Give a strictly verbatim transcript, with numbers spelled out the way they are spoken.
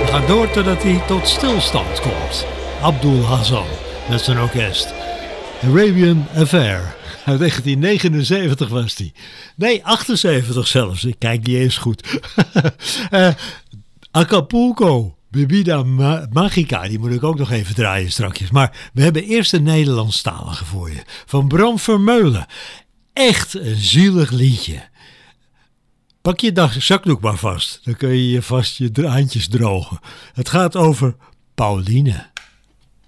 gaat door totdat hij tot stilstand komt. Abdul Hassan met zijn orkest. Arabian Affair. Uit negentien negenenzeventig was die. Nee, achtenzeventig zelfs. Ik kijk niet eens goed. uh, Acapulco. Bebida Ma- Magica, die moet ik ook nog even draaien strakjes. Maar we hebben eerst een Nederlandstalige voor je. Van Bram Vermeulen. Echt een zielig liedje. Pak je dag, zakdoek maar vast. Dan kun je je vast je handjes drogen. Het gaat over Pauline.